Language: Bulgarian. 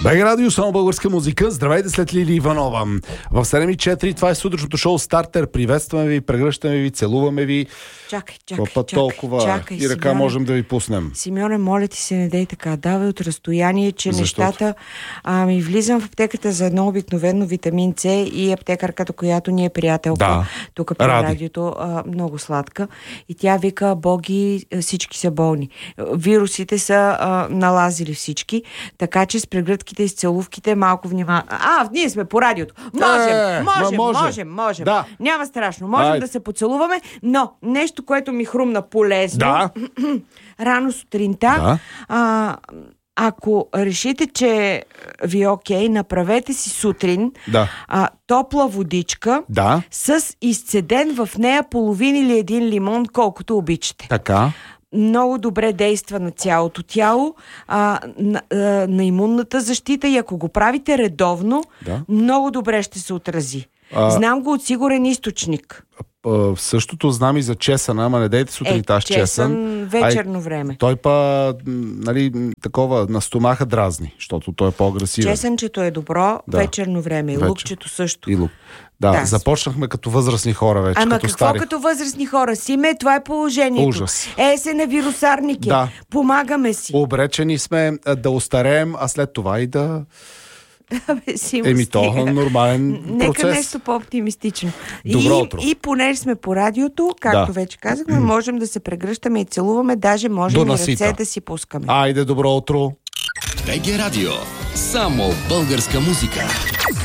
БГ Радио, само българска музика. Здравейте след Лили Иванова. В 7:04 това е сутрешното шоу Стартер. Приветстваме ви, прегръщаме ви, целуваме ви. Чакай. И ръка Симеоне, можем да ви пуснем. Симеоне, моля ти се, не дей така. Давай от разстояние, че нещата... ми влизам в аптеката за едно обикновено витамин С и аптекарката, която ни е приятелка. Тук при радиото, много сладка. И тя вика, боги, всички са болни. Вирусите са налазили всички. Така че с прегръдките и с целувките малко внимаваме. Ние сме по радиото. Можем. Да. Няма страшно. Можем да се поцелуваме, но нещо, което ми хрумна полезно. Да. Рано сутринта. Да. Ако решите, че ви е окей, направете си сутрин топла водичка с изцеден в нея половин или един лимон, колкото обичате. Така. Много добре действа на цялото тяло, на имунната защита и ако го правите редовно, много добре ще се отрази. Знам го от сигурен източник. Същото знам и за чесъна, ама не дейте сутринта с чесън. Вечерно време. Той такова на стомаха дразни, защото той е по-агресивен. Чесънчето е добро, вечерно време. И лукчето също. И лук. Да, започнахме като възрастни хора вече. Ама като какво стари. Като възрастни хора? Симе, това е положението. Ужас. Се на вирусарники. Помагаме си. Обречени сме да остареем, а след това и да... то нормален процес. Нека нещо по-оптимистично. Добро утро. И понеже сме по радиото, както вече казахме, можем да се прегръщаме и целуваме, даже можем и ръце да си пускаме. Айде, добро утро! БГ Радио. Само българска музика.